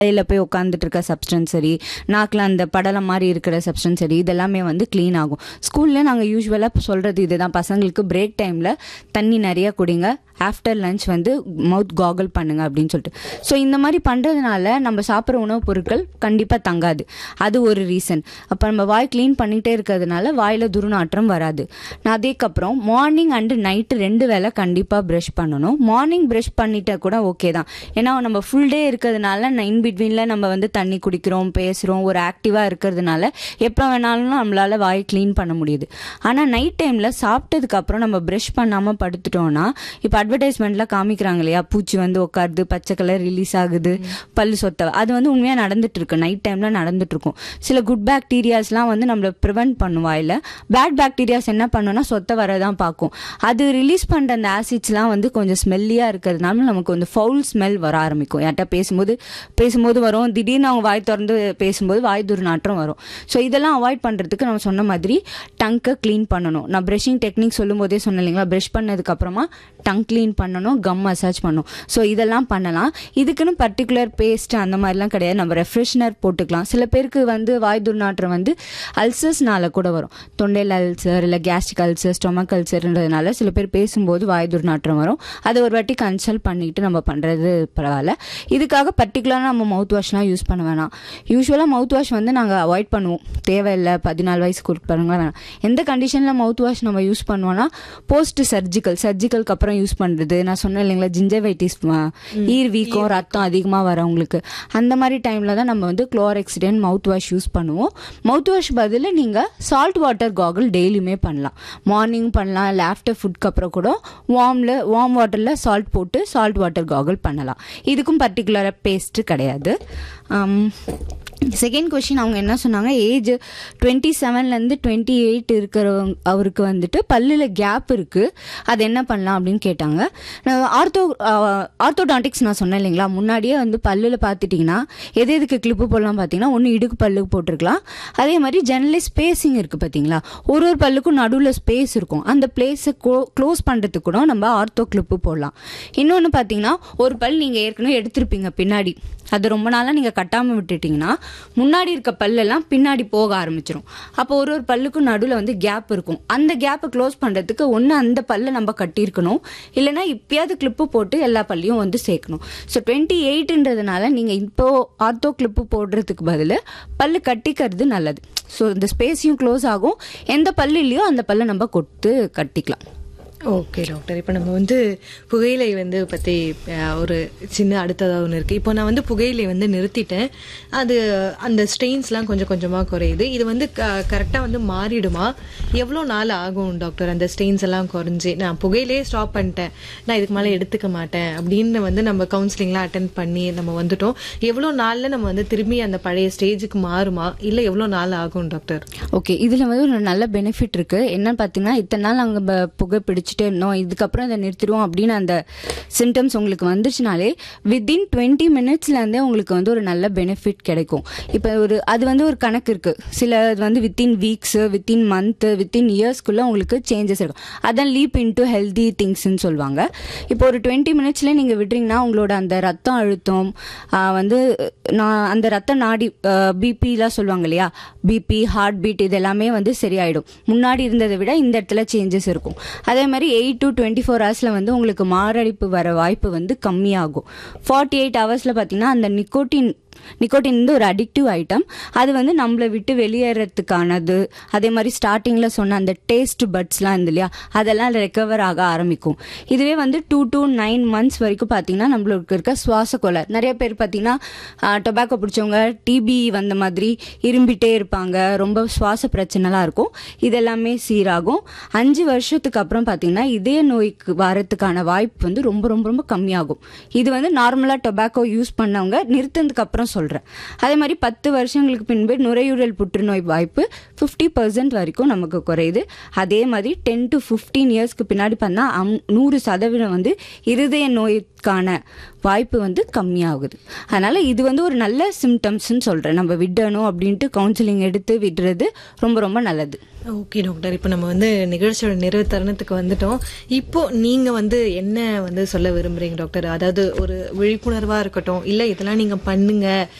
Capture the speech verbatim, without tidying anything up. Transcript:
இதில் போய் உட்காந்துட்டு இருக்க சப்ஸ்டன்ஸ் சரி, நாக்கில் அந்த படலம் மாதிரி இருக்கிற சப்ஸ்டன்ஸ் சரி, இதெல்லாமே வந்து க்ளீன் ஆகும். ஸ்கூலில் நாங்கள் யூஸ்வலாக சொல்கிறது இதுதான், பசங்களுக்கு பிரேக் டைமில் தண்ணி நிறையா குடிங்க, ஆஃப்டர் லஞ்ச் வந்து மவுத் காகல் பண்ணுங்க அப்படின்னு சொல்லிட்டு. ஸோ இந்த மாதிரி பண்ணுறதுனால நம்ம சாப்பிட்ற உணவுப் பொருட்கள் கண்டிப்பாக தங்காது. அது ஒரு ரீசன். அப்போ நம்ம வாய் க்ளீன் பண்ணிகிட்டே இருக்கிறதுனால வாயில் துர்நாற்றம் வராது. நான் அதுக்கப்புறம் மார்னிங் அண்டு நைட்டு ரெண்டு வேளை கண்டிப்பாக ப்ரஷ் பண்ணணும். மார்னிங் ப்ரஷ் பண்ணிட்டா கூட ஓகே தான், ஏன்னா நம்ம ஃபுல் டே இருக்கிறதுனால இன் பிட்வீனில் நம்ம வந்து தண்ணி குடிக்கிறோம், பேசுகிறோம், ஒரு ஆக்டிவாக இருக்கிறதுனால எப்போ வேணாலும் நம்மளால் வாய் க்ளீன் பண்ண முடியுது. ஆனால் நைட் டைமில் சாப்பிட்டதுக்கப்புறம் நம்ம ப்ரஷ் பண்ணாமல் படுத்துட்டோன்னா, இப்போ அட்வர்டைஸ்மெண்ட்ல காமிக்கிறாங்க இல்லையா, பூச்சி வந்து உட்காருது, பச்சை கலர் ரிலீஸ் ஆகுது, பல்லு சொத்த, அது வந்து உண்மையாக நடந்துட்டு இருக்கு, நைட் டைம்ல நடந்துட்டு இருக்கும். சில குட் பாக்டீரியாஸ்லாம் வந்து நம்மளை ப்ரிவென்ட் பண்ணுவா, இல்லை பேட் பாக்டீரியாஸ் என்ன பண்ணுன்னா சொத்த வரதான் பார்க்கும். அது ரிலீஸ் பண்ணுற அந்த ஆசிட்ஸ்லாம் வந்து கொஞ்சம் ஸ்மெல்லியாக இருக்கிறதுனால நமக்கு வந்து ஃபவுல் ஸ்மெல் வர ஆரம்பிக்கும். யார்கிட்ட பேசும்போது பேசும்போது வரும், திடீர்னு அவங்க வாய் திறந்து பேசும்போது வாய் துர்நாற்றம் வரும். ஸோ இதெல்லாம் அவாய்ட் பண்ணுறதுக்கு நம்ம சொன்ன மாதிரி டங்கை க்ளீன் பண்ணணும். நான் ப்ரஷிங் டெக்னிக் சொல்லும் போதே சொன்னேன் இல்லைங்களா, ப்ரஷ் பண்ணதுக்கு அப்புறமா டங் க்ளீன் பண்ணணும், கம் மசாஜ் பண்ணணும். ஸோ இதெல்லாம் பண்ணலாம். இதுக்குன்னு பர்டிகுலர் பேஸ்ட் அந்த மாதிரிலாம் கிடையாது, நம்ம ரெஃப்ரெஷ்னர் போட்டுக்கலாம். சில பேருக்கு வந்து வாய் துர்நாற்றம் வந்து அல்சர்ஸ்னால கூட வரும், தொண்டையில் அல்சர் இல்லை கேஸ்ட்ரிக் அல்சர், ஸ்டொமக் அல்சர்ன்றதுனால சில பேர் பேசும்போது வாய் துர்நாற்றம் வரும். அதை ஒரு வாட்டி கன்சல்ட் பண்ணிட்டு நம்ம பண்ணுறது பரவாயில்ல. இதுக்காக பர்டிகுலராக நம்ம மவுத் வாஷ்லாம் யூஸ் பண்ண வேணாம். யூஸ்வலாக மவுத் வாஷ் வந்து நாங்கள் அவாய்ட் பண்ணுவோம், தேவையில்லை, பதினாலு வயசுக்கு உட்பறவங்க வேணாம். எந்த கண்டிஷனில் மவுத் வாஷ் நம்ம யூஸ் பண்ணுவோம்னா போஸ்ட் சர்ஜிக்கல் சர்ஜிக்கலுக்கு அப்புறம் யூஸ் பண்ணுறது. நான் சொன்னேன் இல்லைங்களா, ஜிஞ்சவைட்டிஸ், ஈர் வீக்கம், ரத்தம் அதிகமாக வரவங்களுக்கு, அந்த மாதிரி டைமில் தான் நம்ம வந்து குளோரெக்சிடன் மவுத் வாஷ் யூஸ் பண்ணுவோம். மவுத் வாஷ் பதில் நீங்கள் சால்ட் வாட்டர் காகல் டெய்லியுமே பண்ணலாம். மார்னிங் பண்ணலாம், இல்லை ஆஃப்டர் ஃபுட்க்கு அப்புறம் கூட வார்மில் வார்ம் வாட்டரில் சால்ட் போட்டு சால்ட் வாட்டர் காகல் பண்ணலாம். இதுக்கும் பர்டிகுலராக பேஸ்ட்டு கிடையாது. செகண்ட் கொஷின் அவங்க என்ன சொன்னாங்க, ஏஜ் டுவெண்ட்டி செவன்லேருந்து டுவெண்ட்டி எயிட் இருக்கிறவங்க அவருக்கு வந்துட்டு பல்லில் கேப் இருக்குது, அது என்ன பண்ணலாம் அப்படின்னு கேட்டாங்க. ஆர்த்தோ ஆர்த்தோடான்டிக்ஸ் நான் சொன்னேன் இல்லைங்களா, முன்னாடியே வந்து பல்லில் பார்த்துட்டிங்கன்னா எது எதுக்கு கிளிப்பு போடலாம் பார்த்தீங்கன்னா, ஒன்று இடுக்கு பல்லுக்கு போட்டிருக்கலாம். அதே மாதிரி ஜெனரலி ஸ்பேஸிங் இருக்குது பார்த்தீங்களா, ஒரு ஒரு பல்லுக்கும் நடுவில் ஸ்பேஸ் இருக்கும், அந்த பிளேஸை க்ளோ க்ளோஸ் பண்ணுறதுக்கு கூட நம்ம ஆர்த்தோ கிளிப்பு போடலாம். இன்னொன்று பார்த்தீங்கன்னா, ஒரு பல் நீங்கள் ஏற்கனவே எடுத்திருப்பீங்க பின்னாடி, அது ரொம்ப நாளாக நீங்கள் கட்டாமல் விட்டுட்டிங்கன்னா முன்னாடி இருக்க பல்லெல்லாம் பின்னாடி போக ஆரம்பிச்சிடும். அப்போ ஒரு ஒரு பல்லுக்கும் நடுவில் வந்து கேப் இருக்கும். அந்த கேப்பை க்ளோஸ் பண்ணுறதுக்கு ஒன்று அந்த பல்லை நம்ம கட்டியிருக்கணும், இல்லைனா இப்பயாவது கிளிப்பு போட்டு எல்லா பல்லையும் வந்து சேர்க்கணும். ஸோ டுவெண்ட்டி எயிட்ன்றதுனால நீங்கள் இப்போ ஆர்த்தோ கிளிப்பு போடுறதுக்கு பதில் பல்லு கட்டிக்கிறது நல்லது. ஸோ இந்த ஸ்பேஸையும் க்ளோஸ் ஆகும், எந்த பல்லு இல்லையோ அந்த பல்லை நம்ம கொட்டு கட்டிக்கலாம். ஓகே டாக்டர், இப்போ நம்ம வந்து புகையிலை வந்து பற்றி ஒரு சின்ன அடுத்ததாக ஒன்று இருக்குது. இப்போ நான் வந்து புகையிலை வந்து நிறுத்திட்டேன், அது அந்த ஸ்ட்ரெயின்ஸ்லாம் கொஞ்சம் கொஞ்சமாக குறையுது. இது வந்து க கரெக்டாக வந்து மாறிடுமா? எவ்வளோ நாள் ஆகும் டாக்டர் அந்த ஸ்ட்ரெயின்ஸ் எல்லாம் குறைஞ்சி? நான் புகையிலையே ஸ்டாப் பண்ணிட்டேன், நான் இதுக்கு மேலே எடுத்துக்க மாட்டேன் அப்படின்னு வந்து நம்ம கவுன்சிலிங்லாம் அட்டென்ட் பண்ணி நம்ம வந்துட்டோம். எவ்வளோ நாளில் நம்ம வந்து திரும்பி அந்த பழைய ஸ்டேஜுக்கு மாறுமா, இல்லை எவ்வளோ நாள் ஆகும் டாக்டர்? ஓகே, இதில் வந்து ஒரு நல்ல பெனிஃபிட் இருக்குது. என்னன்னு பார்த்தீங்கன்னா, இத்தனை நாள் நாங்கள் புகை பிடிச்சி இருந்தோம், இதுக்கப்புறம் இதை நிறுத்திடுவோம் அப்படின்னு அந்த சிம்டம்ஸ் உங்களுக்கு வந்துச்சுனாலே வித்தின் டுவெண்ட்டி மினிட்ஸ்லேருந்தே உங்களுக்கு வந்து ஒரு நல்ல பெனிஃபிட் கிடைக்கும். இப்போ ஒரு அது வந்து ஒரு கணக்கு இருக்குது, சில வந்து within weeks, within month, within இயர்ஸ்க்குள்ளே உங்களுக்கு சேஞ்சஸ் இருக்கும். அதான் லீப் இன்டு ஹெல்தி திங்ஸ்ன்னு சொல்லுவாங்க. இப்போ ஒரு டுவெண்ட்டி மினிட்ஸ்லேயே நீங்கள் விடுறீங்கன்னா உங்களோட அந்த ரத்தம் அழுத்தம் வந்து நான் அந்த ரத்த நாடி பிபிலாம் சொல்லுவாங்க இல்லையா, பிபி, ஹார்ட் பீட், இது எல்லாமே வந்து சரியாயிடும். முன்னாடி இருந்ததை விட இந்த இடத்துல சேஞ்சஸ் இருக்கும். அதே மாதிரி எயிட் டு டுவெண்ட்டி ஃபோர் ஹவர்ஸில் வந்து உங்களுக்கு மாரடைப்பு வர வாய்ப்பு வந்து கம்மியாகும். ஃபார்ட்டி எயிட் ஹவர்ஸில் பார்த்தீங்கன்னா அந்த நிக்கோட்டின் நிக்கோட்டின் வந்து ஒரு அடிக்டிவ் ஐட்டம், அது வந்து நம்மளை விட்டு வெளியேறதுக்கானது. அதே மாதிரி ஸ்டார்டிங்கில் சொன்ன அந்த டேஸ்ட் பட்ஸ்லாம் இருந்து இல்லையா, அதெல்லாம் ரெக்கவர் ஆக ஆரம்பிக்கும். இதுவே வந்து டூ டு நைன் மந்த்ஸ் வரைக்கும் பார்த்தீங்கன்னா நம்மளுக்கு இருக்க சுவாச கோளாறு, நிறைய பேர் பார்த்தீங்கன்னா டொபாக்கோ பிடிச்சவங்க டிபி வந்த மாதிரி இரும்பிட்டே இருப்பாங்க, ரொம்ப சுவாச பிரச்சனைலாம் இருக்கும், இதெல்லாமே சீராகும். அஞ்சு வருஷத்துக்கு அப்புறம் பார்த்தீங்கன்னா இதய நோய்க்கு வரத்துக்கான வாய்ப்பு வந்து ரொம்ப ரொம்ப ரொம்ப கம்மியாகும். இது வந்து நார்மலாக டொபாக்கோ யூஸ் பண்ணவங்க நிறுத்தினதுக்கு அப்புறம் சொல்கிறேன். அதே மாதிரி பத்து வருஷங்களுக்கு பின்பு நுரையீரல் புற்றுநோய் வாய்ப்பு ஃபிஃப்டி பர்சன்ட் வரைக்கும் நமக்கு குறையுது. அதே மாதிரி டென் டு ஃபிஃப்டீன் இயர்ஸ்க்கு பின்னாடி பார்த்தா நூறு சதவீதம் வந்து இருதய நோய்க்கு கான வாய்ப்பு வந்து கம்மியாகுது. அதனால இது வந்து ஒரு நல்ல சிம்டம்ஸ்ன்னு சொல்றேன். நம்ம விடணும் அப்படின்ட்டு கவுன்சிலிங் எடுத்து விடுறது ரொம்ப ரொம்ப நல்லது. ஓகே டாக்டர், இப்போ நம்ம வந்து நிகழ்ச்சியோட நிறைவு தருணத்துக்கு வந்துட்டோம். இப்போ நீங்க வந்து என்ன வந்து சொல்ல விரும்புறீங்க டாக்டர்? அதாவது ஒரு விழிப்புணர்வா இருக்கட்டும், இல்ல இதெல்லாம் நீங்க பண்ணுங்க